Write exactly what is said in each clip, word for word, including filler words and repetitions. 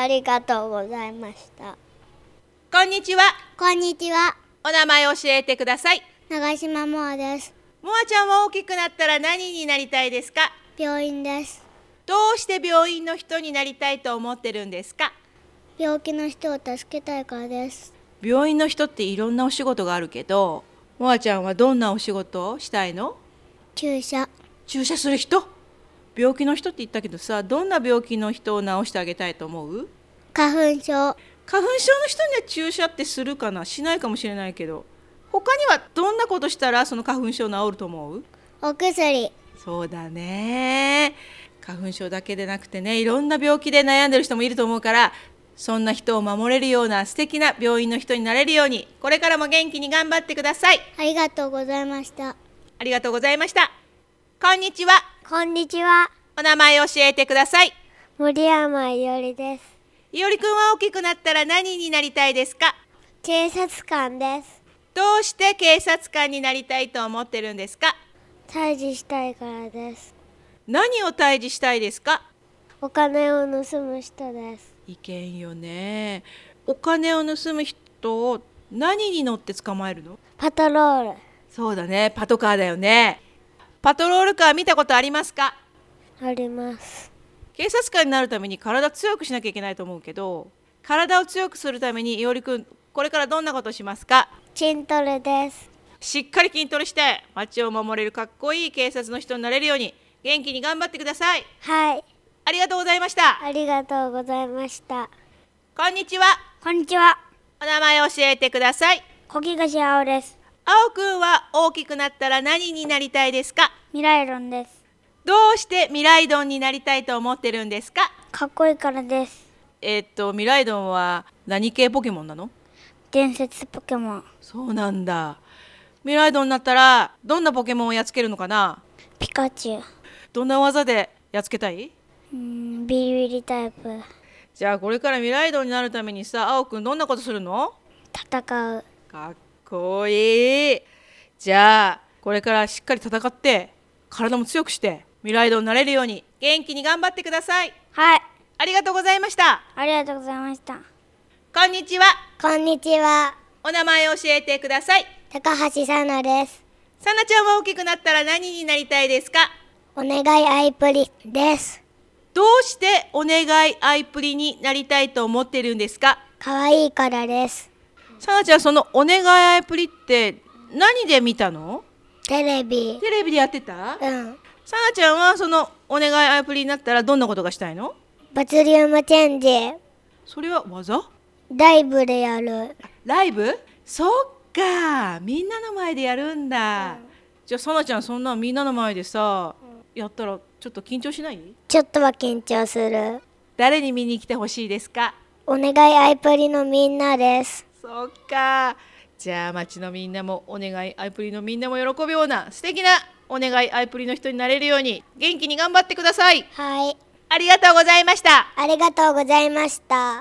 ありがとうございました。 こんにちは。 こんにちは。 お名前教えてください。 長島もあです。 もあちゃんは大きくなったら何になりたいですか？ 病院です。 どうして病院の人になりたいと思ってるんですか？ 病気の人を助けたいからです。 病院の人っていろんなお仕事があるけど、もあちゃんはどんなお仕事をしたいの？ 注射。 注射する人？病気の人って言ったけどさ、どんな病気の人を治してあげたいと思う？ 花粉症。 花粉症の人には注射ってするかな？しないかもしれないけど、他にはどんなことしたらその花粉症治ると思う？ お薬。 そうだね。花粉症だけでなくてね、いろんな病気で悩んでる人もいると思うから、そんな人を守れるような素敵な病院の人になれるように、これからも元気に頑張ってください。 ありがとうございました。 ありがとうございました。こんにちは。 こんにちは。 お名前教えてください。 森山いおりです。 いおりくんは大きくなったら何になりたいですか？ 警察官です。 どうして警察官になりたいと思ってるんですか？ 退治したいからです。 何を退治したいですか？ お金を盗む人です。 いけんよね。お金を盗む人を何に乗って捕まえるの？ パトロール。 そうだね、パトカーだよね。パトロールカー見たことありますか？ あります。 警察官になるために体強くしなきゃいけないと思うけど、体を強くするためにいおりくん、これからどんなことをしますか？ 筋トレです。 しっかり筋トレして街を守れるかっこいい警察の人になれるように元気に頑張ってください。 はい。 ありがとうございました。 ありがとうございました。 こんにちは。 こんにちは。 お名前教えてください。 小木菓子青です。 青くんは大きくなったら何になりたいですか？ 未来論です。 どうして未来ドンになりたいと思ってるんですか？ かっこいいからです。 えーっと未来ドンは何系ポケモンなの？ 伝説ポケモン。 そうなんだ。未来ドンになったらどんなポケモンをやっつけるのかな？ ピカチュウ。 どんな技でやっつけたい？ うーん、ビリビリタイプ。 じゃあこれから未来ドンになるためにさ、青くんどんなことするの？ 戦う。 かっこいい。じゃあこれからしっかり戦って体も強くして未来ドンになれるように元気に頑張ってください。 はい。 ありがとうございました。 ありがとうございました。 こんにちは。 こんにちは。 お名前を教えてください。 高橋さなです。 さなちゃんは大きくなったら何になりたいですか？ お願いアイプリです。 どうしてお願いアイプリになりたいと思ってるんですか？ かわいいからです。 さなちゃん、そのお願いアイプリって何で見たの？ テレビ。 テレビでやってた？ うん。 さなちゃんはそのお願いアイプリになったらどんなことがしたいの？ バツリウムチェンジ。 それは技？ ライブでやる。 ライブ？そっか、みんなの前でやるんだ、うん、じゃあさなちゃん、そんなみんなの前でさ、うん、やったらちょっと緊張しない？ ちょっとは緊張する。 誰に見に来てほしいですか？ お願いアイプリのみんなです。 そっか、じゃあ町のみんなもお願いアイプリのみんなも喜ぶような素敵なお願いアイプリの人になれるように元気に頑張ってください。 はい。 ありがとうございました。 ありがとうございました。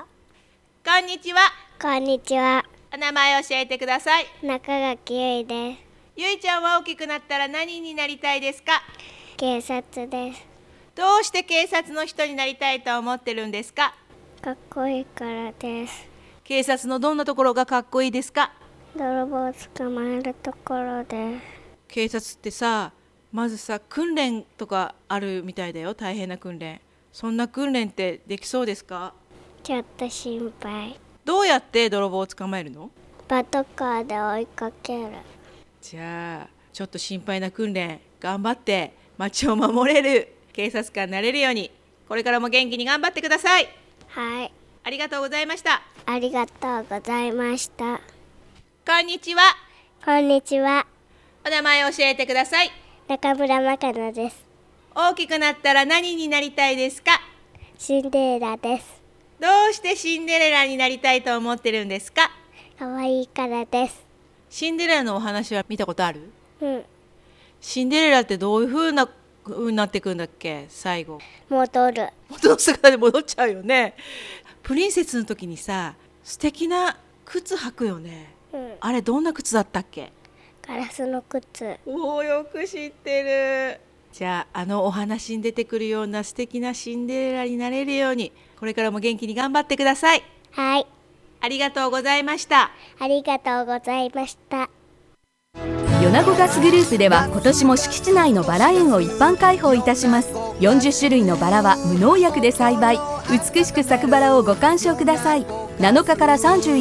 こんにちは。 こんにちは。 お名前を教えてください。 中垣ゆいです。 ゆいちゃんは大きくなったら何になりたいですか？ 警察です。 どうして警察の人になりたいと思ってるんですか？ かっこいいからです。 警察のどんなところがかっこいいですか？ 泥棒を捕まえるところです。 警察ってさ、まずさ、訓練とかあるみたいだよ。大変な訓練。そんな訓練ってできそうですか？ ちょっと心配。 どうやって泥棒を捕まえるの？ パトカーで追いかける。 じゃあちょっと心配な訓練頑張って街を守れる警察官になれるようにこれからも元気に頑張ってください。 はい。 ありがとうございました。 ありがとうございました。 こんにちは。 こんにちは。 お名前を教えてください。 中村まかなです。 大きくなったら何になりたいですか？ シンデレラです。 どうしてシンデレラになりたいと思ってるんですか？ かわいいからです。 シンデレラのお話は見たことある？ うん。 シンデレラってどういう風な風になってくんだっけ？最後戻る。 元の姿に戻っちゃうよね。プリンセスの時にさ、素敵な靴履くよね、うん、あれどんな靴だったっけ？ ガラスの靴。 おお、よく知ってる。じゃああのお話に出てくるような素敵なシンデレラになれるようにこれからも元気に頑張ってください。 はい、 ありがとうございました。 ありがとうございました。 米子ガスグループでは今年も敷地内のバラ園を一般開放いたします。よんじゅっしゅるいのバラは無農薬で栽培、美しく咲くバラをご鑑賞ください。なのかからさんじゅう